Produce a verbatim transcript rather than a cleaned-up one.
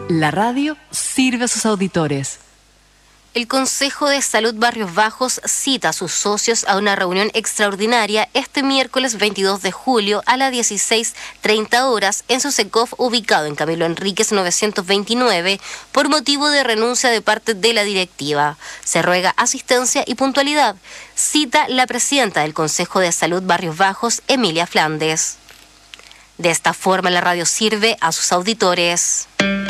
La radio sirve a sus auditores. El Consejo de Salud Barrios Bajos cita a sus socios a una reunión extraordinaria este miércoles veintidós de julio a las dieciséis treinta horas en su SECOF ubicado en Camilo Enríquez novecientos veintinueve por motivo de renuncia de parte de la directiva. Se ruega asistencia y puntualidad. Cita la presidenta del Consejo de Salud Barrios Bajos, Emilia Flandes. De esta forma la radio sirve a sus auditores.